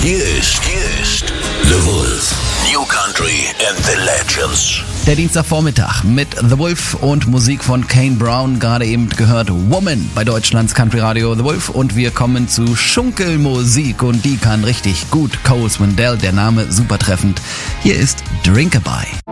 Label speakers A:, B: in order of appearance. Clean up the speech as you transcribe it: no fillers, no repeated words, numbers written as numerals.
A: Hier ist The Wolf. New Country and the Legends.
B: Der Dienstagvormittag mit The Wolf und Musik von Kane Brown. Gerade eben gehört Woman bei Deutschlands Country Radio The Wolf. Und wir kommen zu Schunkelmusik und die kann richtig gut. Cole Swindell, der Name super treffend. Hier ist Drinkabye.